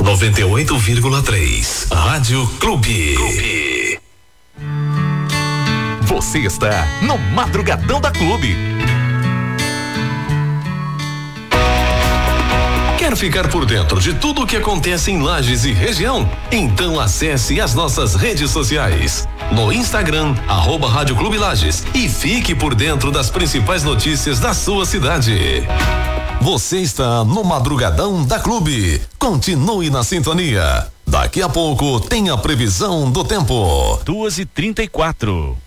98,3. Rádio Clube. Você está no Madrugadão da Clube. Quer ficar por dentro de tudo o que acontece em Lages e região? Então acesse as nossas redes sociais. No Instagram, @Rádio Clube Lages, e fique por dentro das principais notícias da sua cidade. Você está no Madrugadão da Clube. Continue na sintonia. Daqui a pouco tem a previsão do tempo. 2h34.